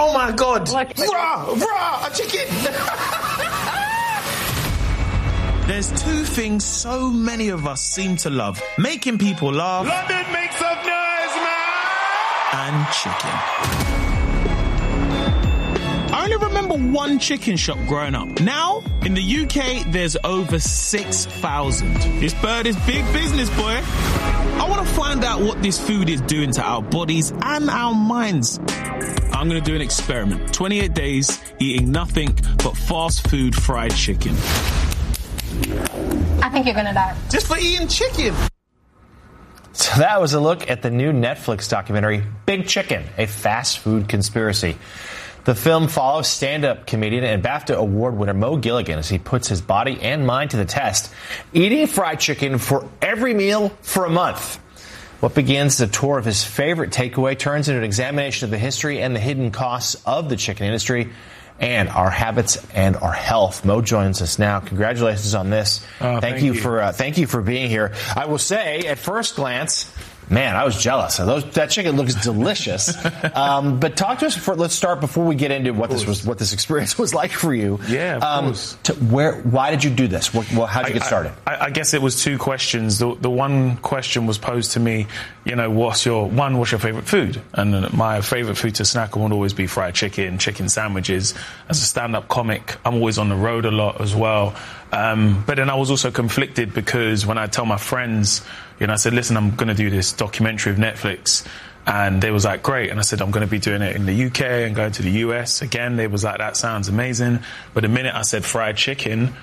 Oh my God! Rah, a chicken! There's two things so many of us seem to love: making people laugh. London makes some noise, man! And chicken. I only remember one chicken shop growing up. Now, in the UK, there's over 6,000. This bird is big business, boy. I want to find out what this food is doing to our bodies and our minds. I'm going to do an experiment. 28 days, eating nothing but fast food fried chicken. I think you're going to die. Just for eating chicken. So that was a look at the new Netflix documentary, Big Chicken, a fast food conspiracy. The film follows stand-up comedian and BAFTA award winner Mo Gilligan as he puts his body and mind to the test, eating fried chicken for every meal for a month. What begins as a tour of his favorite takeaway turns into an examination of the history and the hidden costs of the chicken industry and our habits and our health. Mo joins us now. Congratulations on this. Thank you for being here. I will say, at first glance, man, I was jealous. That chicken looks delicious. But talk to us. Let's start before we get into what this experience was like for you. Yeah, of course. Why did you do this? How did you get started? I guess it was two questions. The one question was posed to me, what's your favorite food? And my favorite food to snack would always be fried chicken sandwiches. As a stand-up comic, I'm always on the road a lot as well. But then I was also conflicted because when I tell my friends, I said, listen, I'm going to do this documentary of Netflix. And they was like, great. And I said, I'm going to be doing it in the UK and going to the US. Again, they was like, that sounds amazing. But the minute I said fried chicken,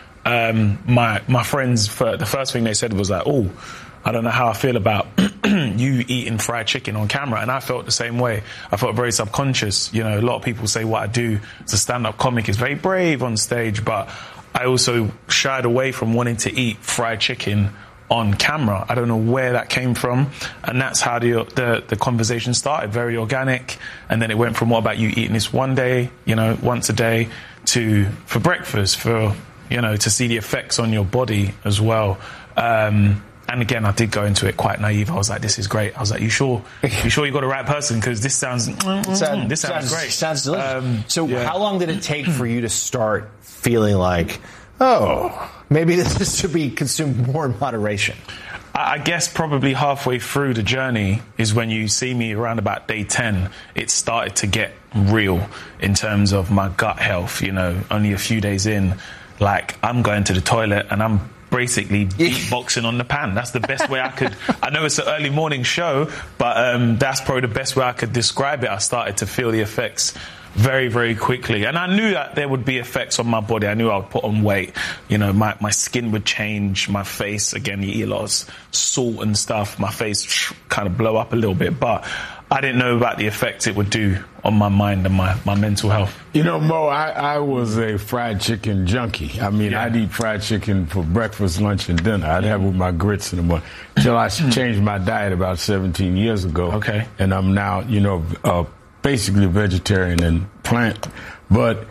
my friends, the first thing they said was like, oh, I don't know how I feel about you eating fried chicken on camera. And I felt the same way. I felt very subconscious. A lot of people say what I do as a stand-up comic is very brave on stage, but I also shied away from wanting to eat fried chicken on camera. I don't know where that came from. And that's how the conversation started, very organic. And then it went from what about you eating this one day, once a day, to for breakfast, to see the effects on your body as well. And again, I did go into it quite naive. I was like, this is great. I was like, you sure you got the right person? Because this sounds great. Sounds delicious. How long did it take for you to start feeling like, oh, maybe this should be consumed more in moderation? I guess probably halfway through the journey is when you see me around about day 10, it started to get real in terms of my gut health. Only a few days in, like I'm going to the toilet and I'm basically beatboxing on the pan. That's the best way I could. I know it's an early morning show, but that's probably the best way I could describe it. I started to feel the effects very, very quickly. And I knew that there would be effects on my body. I knew I would put on weight. My skin would change. My face, again, you eat a lot of salt and stuff. My face kind of blow up a little bit. But I didn't know about the effects it would do on my mind and my mental health. Mo, I was a fried chicken junkie. I'd eat fried chicken for breakfast, lunch, and dinner. I'd have it with my grits in the morning. Until I changed my diet about 17 years ago. Okay. And I'm now, basically vegetarian and plant. But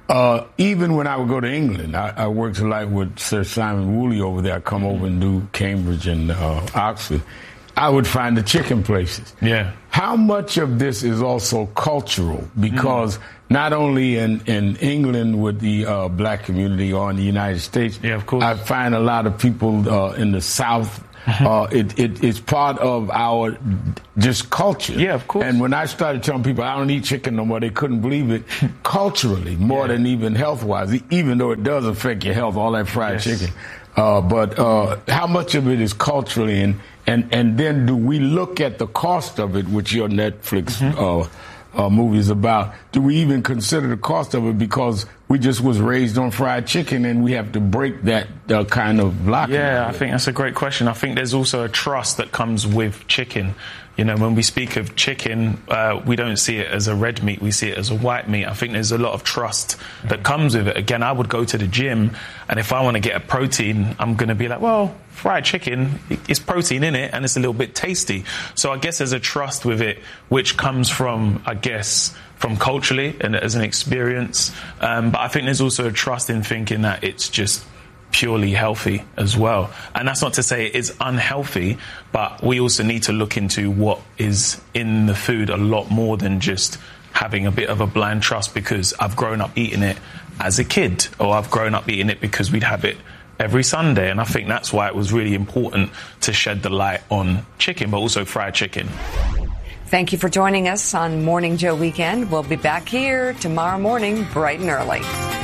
even when I would go to England, I worked a lot with Sir Simon Woolley over there. I'd come over and do Cambridge and Oxford. I would find the chicken places. Yeah. How much of this is also cultural? Because not only in England with the black community or in the United States, yeah, of course. I find a lot of people in the South, it's part of our just culture. Yeah, of course. And when I started telling people I don't eat chicken no more, they couldn't believe it. Culturally, more than even health-wise, even though it does affect your health, all that fried chicken. But how much of it is culturally, and then do we look at the cost of it, which your Netflix movie is about? Do we even consider the cost of it because we just was raised on fried chicken and we have to break that kind of block? Yeah, I think that's a great question. I think there's also a trust that comes with chicken. When we speak of chicken, we don't see it as a red meat, we see it as a white meat. I think there's a lot of trust that comes with it. Again, I would go to the gym, and if I want to get a protein, I'm going to be like, well, fried chicken, it's protein in it, and it's a little bit tasty. So I guess there's a trust with it, which comes from, from culturally and as an experience. But I think there's also a trust in thinking that it's just purely healthy as well. And that's not to say it is unhealthy, but we also need to look into what is in the food a lot more than just having a bit of a blind trust because I've grown up eating it as a kid, or I've grown up eating it because we'd have it every Sunday. And I think that's why it was really important to shed the light on chicken, but also fried chicken. Thank you for joining us on Morning Joe Weekend. We'll be back here tomorrow morning, bright and early.